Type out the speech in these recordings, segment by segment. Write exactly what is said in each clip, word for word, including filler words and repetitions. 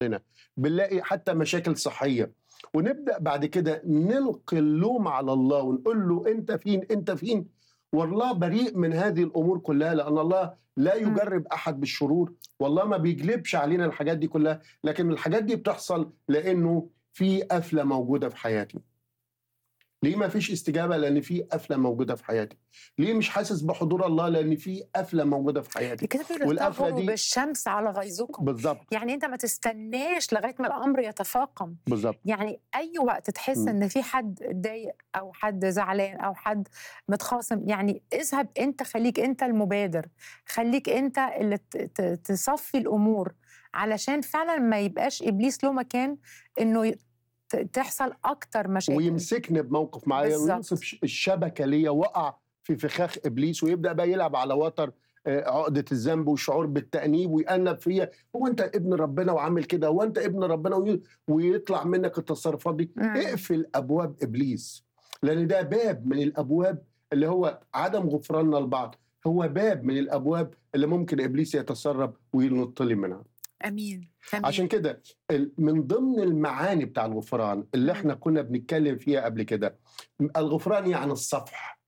لنا، بنلاقي حتى مشاكل صحية، ونبدأ بعد كده نلقي اللوم على الله ونقول له أنت فين، أنت فين؟ والله بريء من هذه الأمور كلها، لأن الله لا إمم. يجرب أحد بالشرور، والله ما بيجلبش علينا الحاجات دي كلها، لكن الحاجات دي بتحصل لأنه في قفلة موجودة في حياتي. ليه ما فيش استجابة؟ لأن في قفلة موجودة في حياتي. ليه مش حاسس بحضور الله؟ لأن في قفلة موجودة في حياتي. الكتاب بيقول والقفلة ارتعبوا دي بالشمس على غيظكم. بالضبط، يعني أنت ما تستناش لغاية ما الأمر يتفاقم. بالضبط. يعني أي وقت تحس إمم. إن في حد اتضايق أو حد زعلان أو حد متخاصم، يعني اذهب أنت، خليك أنت المبادر، خليك أنت اللي ت- ت- تصفي الأمور، علشان فعلا ما يبقاش إبليس له مكان إنه ي- ت- تحصل أكتر مشاكل. ويمسكني بموقف معين بالظبط. وينصب ش- الشبكة ليا، وقع في فخاخ إبليس ويبدأ بقى يلعب على وتر آه، عقدة الذنب والشعور بالتأنيب ويأنب فيا. هو أنت ابن ربنا وعامل كده؟ هو أنت ابن ربنا؟ وي- ويطلع منك التصرفات دي. مم. اقفل أبواب إبليس، لأن ده باب من الأبواب اللي هو عدم غفراننا لبعض، هو باب من الأبواب اللي ممكن إبليس يتسرب وينط لي منها. أمين عشان أمين. كده ال- من ضمن المعاني بتاع الغفران اللي مم. احنا كنا بنتكلم فيها قبل كده، الغفران يعني الصفح.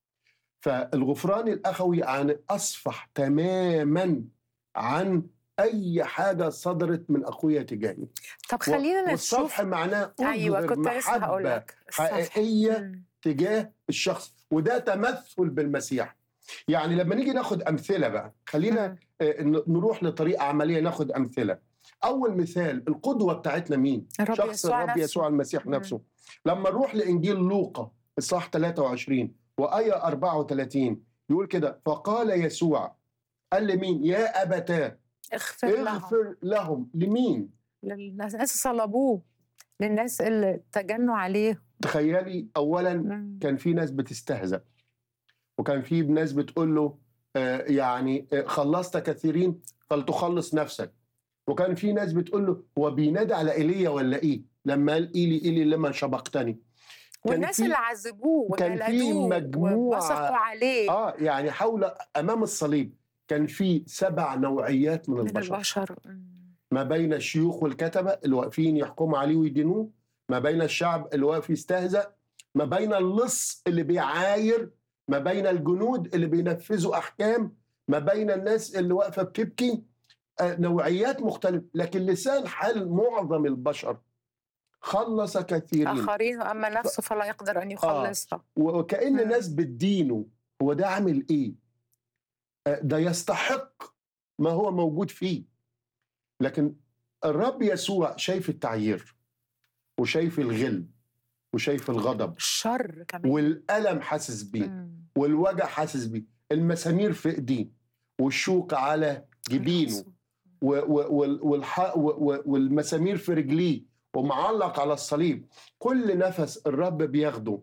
فالغفران الأخوي يعني أصفح تماما عن أي حاجة صدرت من أخويا تجاهي. طب و- خلينا والصفح نشوف. معناه أيوة، أظهر كنت لسه هقول محبة لك الصفح. حقيقية مم. تجاه الشخص، وده تمثل بالمسيح. يعني لما نيجي ناخد أمثلة بقى، خلينا مم. آه، ن- نروح لطريقة عملية ناخد أمثلة. أول مثال، القدوة بتاعتنا مين؟ الرب شخص يسوع الرب يسوع نفسه. المسيح مم. نفسه. لما نروح لإنجيل لوقا إصحاح ثلاثة وعشرين وآية أربعة وثلاثين يقول كده: فقال يسوع، قال لمين؟ يا أبتاه اغفر لهم، اغفر لهم. لمين؟ للناس اللي صلبوه، للناس اللي تجنوا عليه. تخيلي، أولا مم. كان في ناس بتستهزأ، وكان في ناس بتقول له آه، يعني آه، خلصت كثيرين فلتخلص نفسك. وكان في ناس بتقول له هو بينادي على ايليا ولا ايه لما قال ايلي ايلي لما شبقتني. كان والناس اللي في عذبوه كان في وجلدوه وبصقوا مجموعه عليه اه يعني حول امام الصليب كان في سبع نوعيات من من البشر، البشر. مم. ما بين الشيوخ والكتبه اللي واقفين يحكموا عليه ويدينوه، ما بين الشعب اللي واقف يستهزأ، ما بين اللص اللي بيعاير، ما بين الجنود اللي بينفذوا احكام، ما بين الناس اللي واقفه بتبكي. آه، نوعيات مختلفة، لكن لسان حال معظم البشر خلص كثيرين. آخرين، وأما ف... نفسه فلا يقدر أن آه يخلصها. وكأن مم. ناس بتدينه. هو ده عامل إيه؟ آه، ده يستحق ما هو موجود فيه. لكن الرب يسوع شايف التعيير وشايف الغل وشايف الغضب الشر كمان. والألم حاسس بيه، مم. والوجع حاسس بيه، المسامير في إيديه والشوك على جبينه رأسه. و- و- وال- والح- و- و- والمسامير في رجليه ومعلق على الصليب. كل نفس الرب بياخده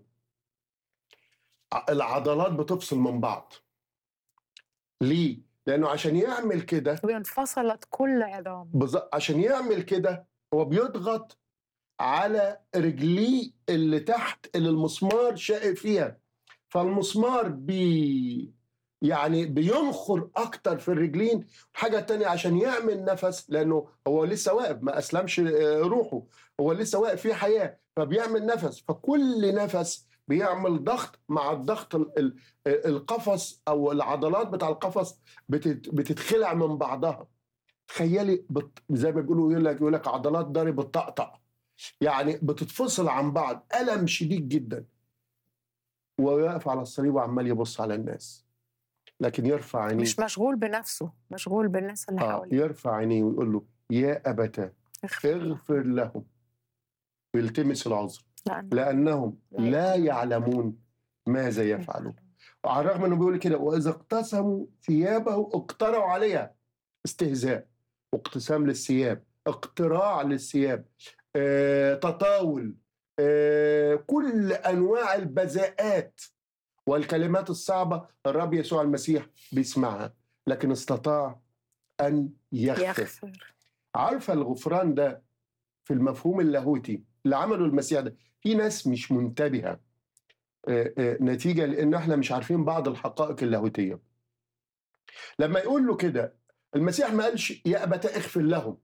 ع- العضلات بتفصل من بعض. ليه؟ لأنه عشان يعمل كده، وانفصلت كل عظام. بز- عشان يعمل كده هو بيضغط على رجليه اللي تحت اللي المسمار شائق فيها، فالمسمار بي يعني بينخر اكتر في الرجلين. حاجه تانية عشان يعمل نفس، لانه هو لسه واقف ما اسلمش آه، روحه، هو لسه واقف فيه حياه، فبيعمل نفس، فكل نفس بيعمل ضغط مع الضغط ال- ال- القفص او العضلات بتاع القفص بتت- بتتخلع من بعضها. تخيلي بت... زي ما بيقولوا، يقول لك يقول لك عضلات ضرب بتطقطق، يعني بتتفصل عن بعض، الم شديد جدا. وواقف على الصليب وعمال يبص على الناس، لكن يرفع عينيه. مش مشغول بنفسه، مشغول بالناس اللي اه حواليه. يرفع عينيه ويقول له: يا أبتاه اغفر لهم، اغفر لهم، ويلتمس العذر لأنهم لأنهم لا لا يعلمون يعلمون ماذا ما يفعلون. يفعلون. وعلى الرغم انه بيقول كده: واذا اقتسموا ثيابه اقترعوا عليها. استهزاء واقتسام للثياب، اقتراع للثياب، آه، تطاول، آه، كل انواع البذاءات والكلمات الصعبه الرب يسوع المسيح بيسمعها، لكن استطاع ان يغفر. يغفر. عارفه الغفران ده في المفهوم اللاهوتي اللي عمله المسيح ده، في ناس مش منتبهه آه، آه، نتيجه لان احنا مش عارفين بعض الحقائق اللاهوتيه. لما يقول له كده، المسيح ما قالش يا أبتاه اغفر لهم،